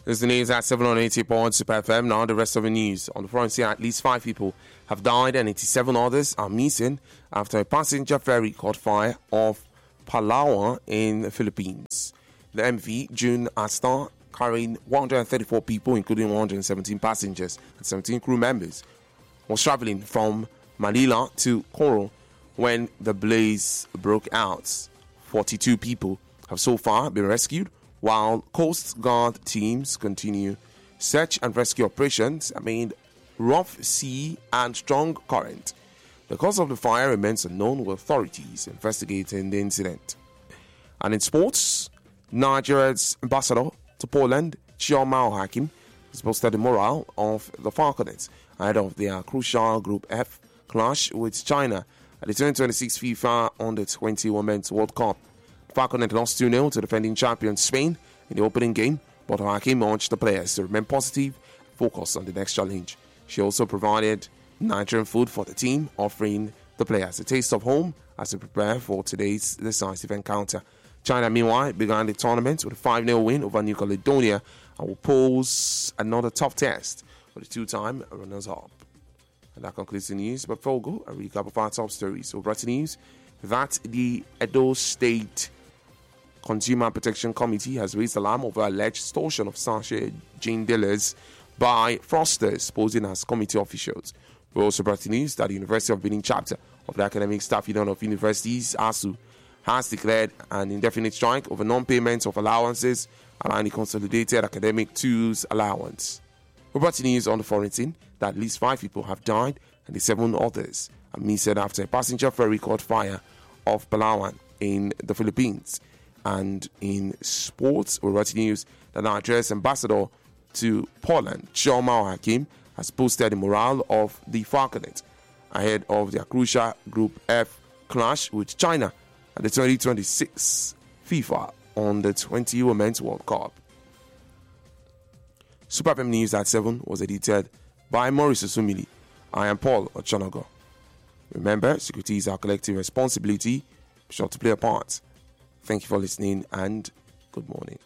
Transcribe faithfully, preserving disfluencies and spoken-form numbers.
This is the news at seven eighty point Super F M. Now the rest of the news. On the front scene, at least five people have died and eighty-seven others are missing after a passenger ferry caught fire off Palawan in the Philippines. The M V June Astar, carrying one hundred thirty-four people, including one hundred seventeen passengers and seventeen crew members, was traveling from Manila to Coro when the blaze broke out. forty-two people have so far been rescued, while Coast Guard teams continue search and rescue operations amid rough sea and strong current. The cause of the fire remains unknown, with authorities investigating the incident. And in sports, Nigeria's ambassador to Poland, Chioma Hakim, has boosted the morale of the Falconets ahead of their crucial Group F clash with China at the twenty twenty-six FIFA Under twenty Women's World Cup. Falconet lost two nil to defending champion Spain in the opening game, but Hakim urged the players to remain positive and focus on the next challenge. She also provided Nigerian food for the team, offering the players a taste of home as they prepare for today's decisive encounter. China, meanwhile, began the tournament with a five nil win over New Caledonia and will pose another tough test for the two-time runners-up. And that concludes the news. But before we go, a recap of our top stories. So, breaking news that the Edo State Consumer Protection Committee has raised alarm over alleged extortion of sachet gin dealers by fraudsters posing as committee officials. We also brought the news that the University of Benin chapter of the Academic Staff Union of Universities, A S U, has declared an indefinite strike over non-payment of allowances around the Consolidated Academic Tools Allowance. We brought the news on the foreign scene that at least five people have died and the seven others are missing after a passenger ferry caught fire off Palawan in the Philippines. And in sports, we brought the news that Nigeria's ambassador to Poland, Chioma Hakim, has boosted the morale of the Falconet ahead of their crucial Group F clash with China at the twenty twenty-six FIFA Under twenty Women's World Cup. Super F M News at seven was edited by Maurice Sumili. I am Paul Ochonogo. Remember, security is our collective responsibility. Be sure to play a part. Thank you for listening and good morning.